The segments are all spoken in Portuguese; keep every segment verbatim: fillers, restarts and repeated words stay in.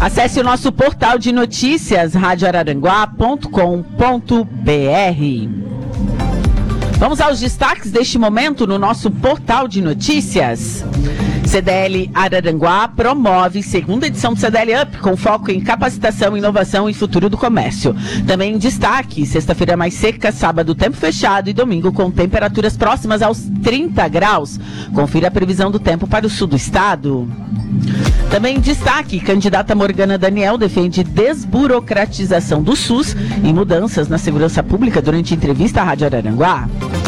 Acesse o nosso portal de notícias, rádio araranguá ponto com ponto br. Vamos aos destaques deste momento no nosso portal de notícias. C D L Araranguá promove segunda edição do C D L Up, com foco em capacitação, inovação e futuro do comércio. Também em destaque, sexta-feira mais seca, sábado tempo fechado e domingo com temperaturas próximas aos trinta graus. Confira a previsão do tempo para o sul do estado. Também em destaque, candidata Morgana Daniel defende desburocratização do SUS e mudanças na segurança pública durante entrevista à Rádio Araranguá.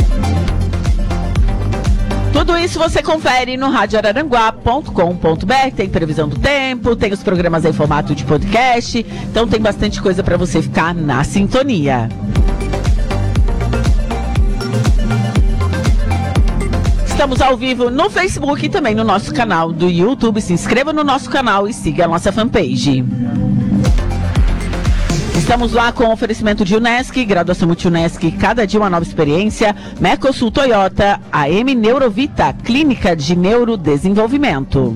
Tudo isso você confere no rádio araranguá ponto com ponto br. Tem previsão do tempo, tem os programas em formato de podcast, então tem bastante coisa para você ficar na sintonia. Estamos ao vivo no Facebook e também no nosso canal do YouTube. Se inscreva no nosso canal e siga a nossa fanpage. Estamos lá com oferecimento de Unesc, graduação multi-Unesc, cada dia uma nova experiência, Mercosul Toyota, A M Neurovita, clínica de neurodesenvolvimento.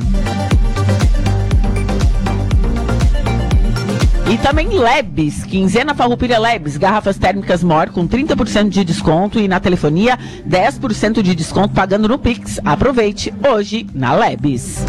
E também Lebes, quinzena Farroupilha Lebes, garrafas térmicas Mor com trinta por cento de desconto e na telefonia dez por cento de desconto pagando no Pix. Aproveite hoje na Lebes.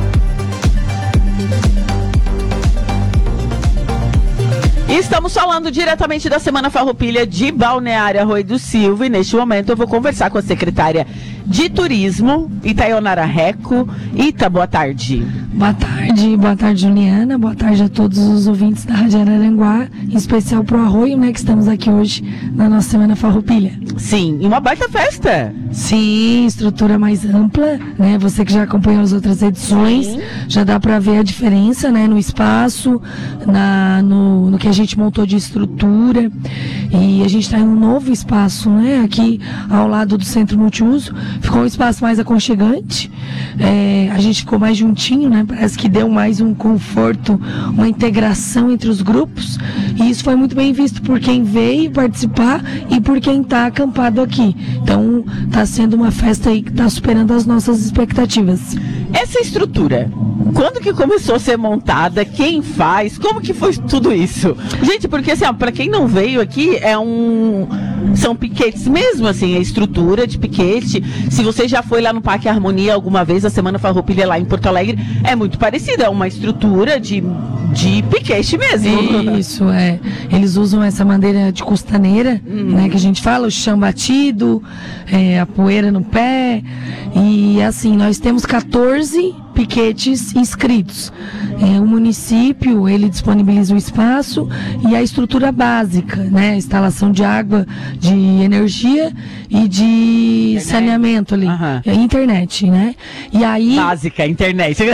E estamos falando diretamente da Semana Farroupilha de Balneário Arroio do Silva e neste momento eu vou conversar com a secretária de Turismo, Itaionara Reco. Ita, boa tarde. Boa tarde, boa tarde, Juliana, boa tarde a todos os ouvintes da Rádio Araranguá, em especial pro Arroio, né, que estamos aqui hoje na nossa Semana Farroupilha. Sim, e uma baita festa. Sim, estrutura mais ampla, né, você que já acompanhou as outras edições, sim, já dá para ver a diferença, né, no espaço, na, no, no que a gente montou de estrutura, e a gente está em um novo espaço, né, aqui ao lado do Centro Multiuso, ficou um espaço mais aconchegante, é, a gente ficou mais juntinho, né, parece que deu mais um conforto, uma integração entre os grupos, e isso foi muito bem visto por quem veio participar e por quem está acampado aqui. Então está sendo uma festa aí que está superando as nossas expectativas. Essa estrutura, quando que começou a ser montada? Quem faz? Como que foi tudo isso? Gente, porque assim, para quem não veio aqui, é um... são piquetes mesmo, assim, a estrutura de piquete. Se você já foi lá no Parque Harmonia alguma vez, a Semana Farroupilha lá em Porto Alegre, é muito parecida, é uma estrutura de, de piquete mesmo. Isso, é. Eles usam essa madeira de costaneira, hum. né, que a gente fala, o chão batido, é, a poeira no pé, e assim, nós temos quatorze piquetes inscritos. É, o município, ele disponibiliza o espaço e a estrutura básica, né? Instalação de água, de energia e de internet. Saneamento ali. Uhum. É, internet, né? E aí... Básica, internet.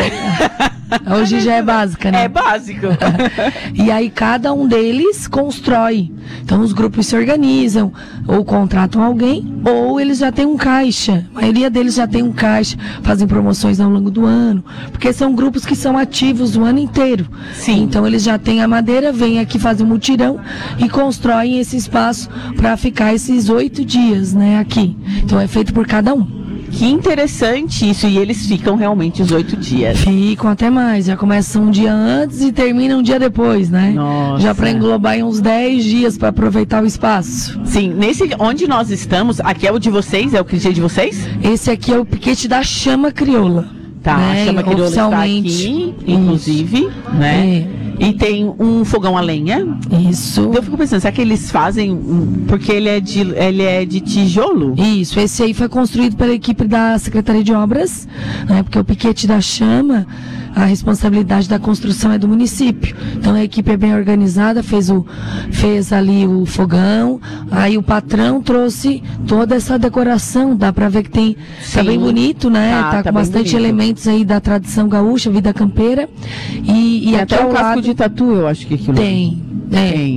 Hoje já é básica, né? É básico. E aí cada um deles constrói. Então os grupos se organizam, ou contratam alguém, ou eles já têm um caixa. A maioria deles já tem um caixa, fazem promoções ao longo do ano, porque são grupos que são ativos o ano inteiro. Sim. Então eles já têm a madeira, vêm aqui, fazem um mutirão e constroem esse espaço para ficar esses oito dias, né, aqui. Então é feito por cada um. Que interessante isso, e eles ficam realmente os oito dias. Ficam até mais, já começam um dia antes e terminam um dia depois, né? Nossa. Já para englobar em uns dez dias para aproveitar o espaço. Sim, nesse onde nós estamos, aqui é o de vocês, é o clichê de vocês? Esse aqui é o piquete da Chama Crioula. Tá, né? A Chama Crioula está aqui, inclusive, isso, né? É. E tem um fogão a lenha. Isso. Eu fico pensando, será que eles fazem... Porque ele é de, ele é de tijolo? Isso, esse aí foi construído pela equipe da Secretaria de Obras, né, porque o piquete da Chama, a responsabilidade da construção é do município. Então a equipe é bem organizada, fez, o, fez ali o fogão, aí o patrão trouxe toda essa decoração, dá pra ver que tem... Sim. Tá bem bonito, né? Tá, tá, tá com bastante bonito. Elementos aí da tradição gaúcha, vida campeira. E, e aqui até ao o lado... casco de tatu, eu acho que aquilo... Tem, tem.